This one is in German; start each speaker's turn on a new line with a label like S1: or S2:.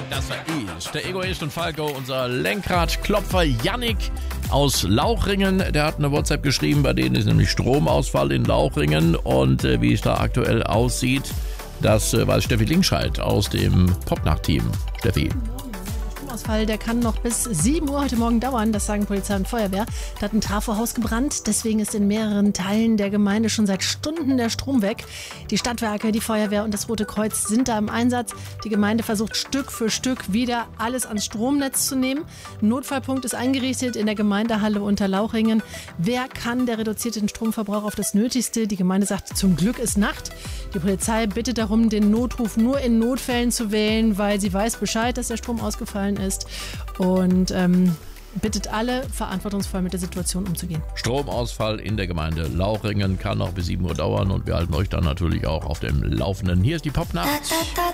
S1: Das ist der Egoist und Falco, unser Lenkradklopfer Yannick aus Lauchringen. Der hat eine WhatsApp geschrieben, bei denen ist nämlich Stromausfall in Lauchringen. Und wie es da aktuell aussieht, das weiß Steffi Linkscheid aus dem Popnacht-Team. Steffi.
S2: Stromausfall, der kann noch bis 7 Uhr heute Morgen dauern, das sagen Polizei und Feuerwehr. Da hat ein Trafohaus gebrannt, deswegen ist in mehreren Teilen der Gemeinde schon seit Stunden der Strom weg. Die Stadtwerke, die Feuerwehr und das Rote Kreuz sind da im Einsatz. Die Gemeinde versucht Stück für Stück wieder alles ans Stromnetz zu nehmen. Ein Notfallpunkt ist eingerichtet in der Gemeindehalle Unterlauchringen. Wer kann, der reduziert den Stromverbrauch auf das Nötigste. Die Gemeinde sagt, zum Glück ist Nacht. Die Polizei bittet darum, den Notruf nur in Notfällen zu wählen, weil sie weiß Bescheid, dass der Strom ausgefallen ist. Und bittet alle, verantwortungsvoll mit der Situation umzugehen.
S1: Stromausfall in der Gemeinde Lauchringen kann noch bis 7 Uhr dauern und wir halten euch dann natürlich auch auf dem Laufenden. Hier ist die Popnacht.